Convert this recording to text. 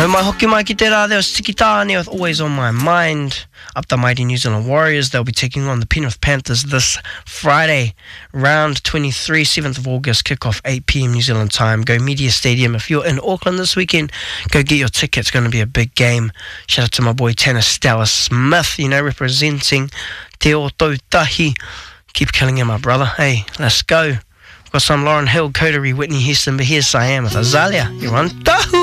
No mai hoki mai ki te rā, there was Tiki Tāne with Always On My Mind. Up the mighty New Zealand Warriors, they'll be taking on the Penrith Panthers this Friday, round 23, 7th of August, kick-off 8 p.m. New Zealand time. Go Media Stadium. If you're in Auckland this weekend, go get your ticket. It's going to be a big game. Shout out to my boy Tanner Stella Smith, representing Te O Tautahi. Keep killing him, my brother. Hey, let's go. Got some Lauren Hill, Coterie, Whitney Houston, but here's I Am with Azalea. You're on Tahu.